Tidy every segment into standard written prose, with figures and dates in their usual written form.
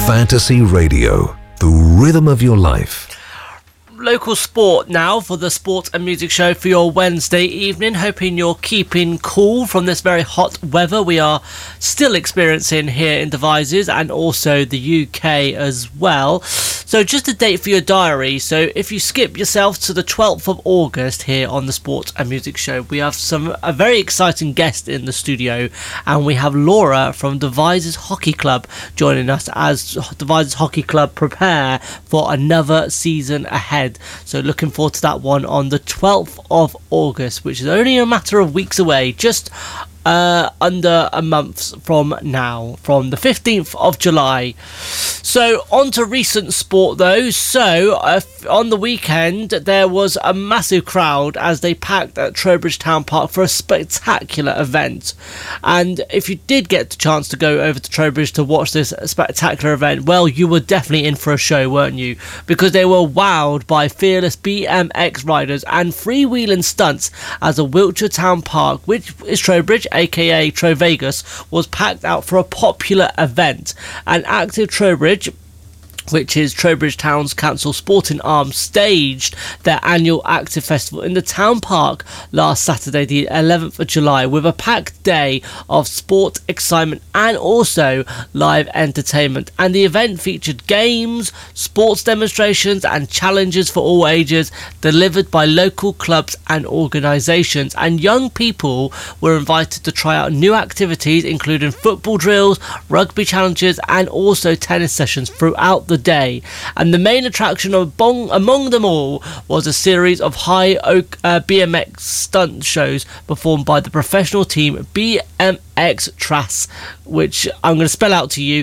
Fantasy Radio, the rhythm of your life. Local sport now for the Sport and Music Show for your Wednesday evening. Hoping you're keeping cool from this very hot weather we are still experiencing here in Devizes and also the UK as well. So just a date for your diary. So if you skip yourself to the 12th of August here on the Sport and Music Show, we have a very exciting guest in the studio, and we have Laura from Devizes Hockey Club joining us as Devizes Hockey Club prepare for another season ahead. So looking forward to that one on the 12th of August, which is only a matter of weeks away, just under a month from now, from the 15th of July. So on to recent sport though. So on the weekend there was a massive crowd as they packed at Trowbridge Town Park for a spectacular event. And if you did get the chance to go over to Trowbridge to watch this spectacular event, well, you were definitely in for a show, weren't you? Because they were wowed by fearless BMX riders and freewheeling stunts as a Wiltshire Town Park, which is Trowbridge, aka Trovegas, was packed out for a popular event. And Active Trowbridge, which is Trowbridge Town's council sporting arm, staged their annual Active Festival in the town park last Saturday, the 11th of July, with a packed day of sport, excitement and also live entertainment. And the event featured games, sports demonstrations and challenges for all ages, delivered by local clubs and organisations. And young people were invited to try out new activities, including football drills, rugby challenges and also tennis sessions throughout the day. And the main attraction among them all was a series of high oak BMX stunt shows performed by the professional team BMX Tras, which I'm going to spell out to you,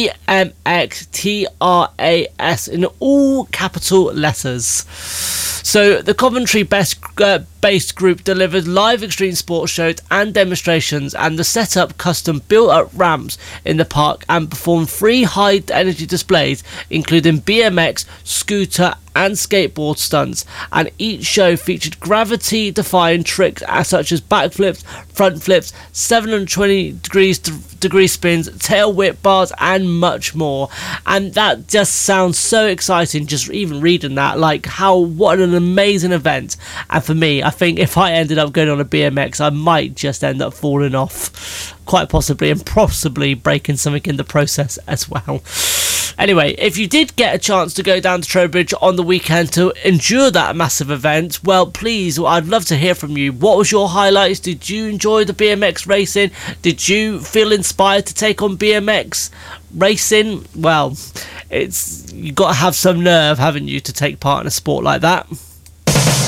BMX TRAS, in all capital letters. So the Coventry based group delivered live extreme sports shows and demonstrations, and the setup custom built up ramps in the park and performed 3 high energy displays including BMX, scooter and skateboard stunts. And each show featured gravity defying tricks such as backflips, front flips, 720 degree spins, tail whip bars and much more. And that just sounds so exciting, just even reading that, like what an amazing event. And for me, I think if I ended up going on a BMX, I might just end up falling off, quite possibly, and possibly breaking something in the process as well. Anyway, if you did get a chance to go down to Trowbridge on the weekend to endure that massive event, well, please, I'd love to hear from you. What was your highlights? Did you enjoy the BMX racing? Did you feel inspired to take on BMX racing? Well, you've got to have some nerve, haven't you, to take part in a sport like that?